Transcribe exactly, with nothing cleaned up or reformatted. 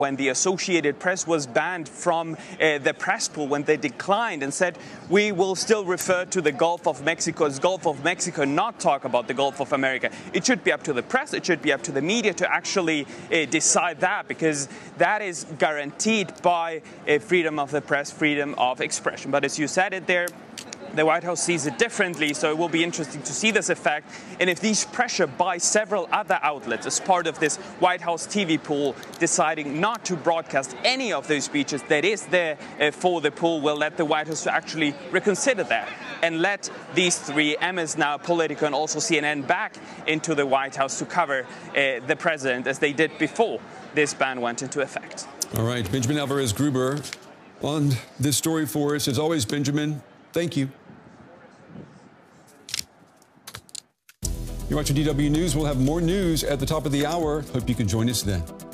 when the Associated Press was banned from uh, the press pool, when they declined and said, we will still refer to the Gulf of Mexico as Gulf of Mexico, not talk about the Gulf of America. It should be up to the press, it should be up to the media to actually uh, decide that, because that is guaranteed by uh, freedom of the press, freedom of expression. But as you said it there, the White House sees it differently, so it will be interesting to see this effect. And if these pressure by several other outlets as part of this White House T V pool deciding not to broadcast any of those speeches that is there uh, for the pool, will let the White House to actually reconsider that and let these three, M S Now, Politico and also C N N, back into the White House to cover uh, the president as they did before this ban went into effect. All right, Benjamin Alvarez-Gruber on this story for us. As always, Benjamin, thank you. You're watching D W News. We'll have more news at the top of the hour. Hope you can join us then.